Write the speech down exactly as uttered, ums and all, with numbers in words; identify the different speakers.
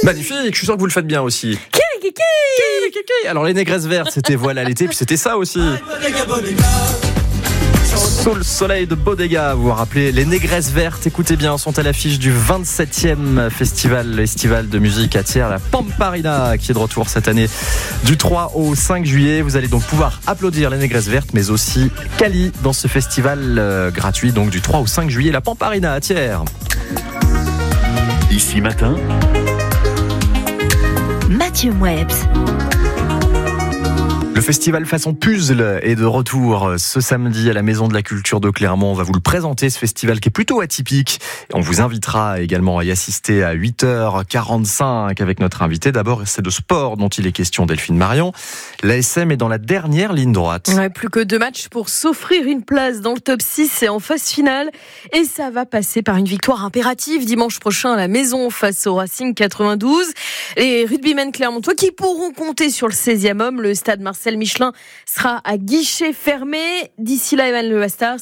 Speaker 1: Magnifique, je suis sûr que vous le faites bien aussi. Alors les négresses vertes, c'était Voilà l'été, puis c'était ça aussi. Sous le soleil de Bodega, vous vous rappelez, les négresses vertes, écoutez bien, sont à l'affiche du vingt-septième festival estival de musique à Thiers, la Pamparina, qui est de retour cette année du trois au cinq juillet. Vous allez donc pouvoir applaudir les négresses vertes, mais aussi Kali dans ce festival euh, gratuit, donc du trois au cinq juillet, la Pamparina à Thiers.
Speaker 2: Ici matin,
Speaker 3: Mathieu Mouebs.
Speaker 1: Le festival Façon Puzzle est de retour ce samedi à la Maison de la Culture de Clermont. On va vous le présenter, ce festival qui est plutôt atypique. On vous invitera également à y assister à huit heures quarante-cinq avec notre invité. D'abord, c'est de sport dont il est question, Delphine Marion. L'A S M est dans la dernière ligne droite.
Speaker 4: Ouais, plus que deux matchs pour s'offrir une place dans le top six et en phase finale. Et ça va passer par une victoire impérative dimanche prochain à la Maison face au Racing quatre-vingt-douze. Les rugbymen clermontois qui pourront compter sur le seizième homme, le stade Marcel Michelin sera à guichet fermé. D'ici là, Evan Le Bastard,